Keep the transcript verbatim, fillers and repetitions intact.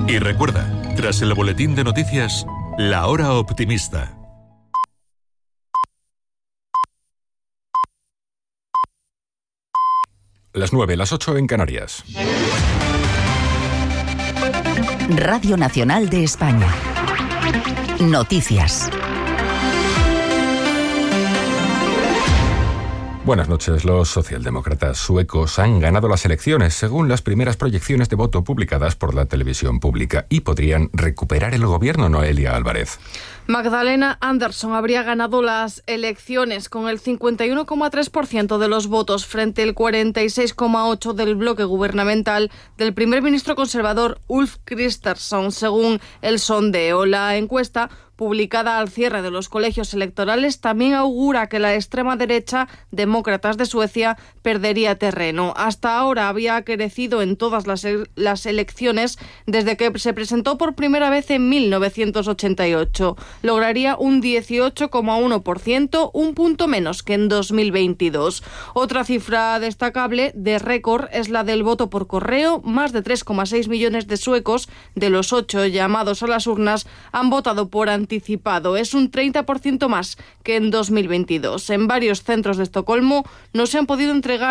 Y recuerda, tras el boletín de noticias, La Hora Optimista. Las nueve, las ocho en Canarias. Radio Nacional de España. Noticias. Buenas noches. Los socialdemócratas suecos han ganado las elecciones según las primeras proyecciones de voto publicadas por la televisión pública y podrían recuperar el gobierno. Noelia Álvarez. Magdalena Andersson habría ganado las elecciones con el cincuenta y uno coma tres por ciento de los votos frente al cuarenta y seis coma ocho por ciento del bloque gubernamental del primer ministro conservador Ulf Kristersson, según el sondeo. La encuesta, publicada al cierre de los colegios electorales, también augura que la extrema derecha, Demócratas de Suecia, perdería terreno. Hasta ahora había crecido en todas las, las elecciones desde que se presentó por primera vez en mil novecientos ochenta y ocho. Lograría un dieciocho coma uno por ciento, un punto menos que en dos mil veintidós. Otra cifra destacable de récord es la del voto por correo. Más de tres coma seis millones de suecos, de los ocho llamados a las urnas, han votado por anticipado. Es un treinta por ciento más que en dos mil veintidós. En varios centros de Estocolmo no se han podido entregar